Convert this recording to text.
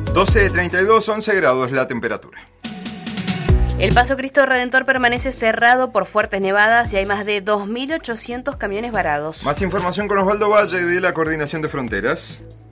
12:32, 11 grados la temperatura. El Paso Cristo Redentor permanece cerrado por fuertes nevadas y hay más de 2.800 camiones varados. Más información con Osvaldo Valle de la Coordinación de Fronteras.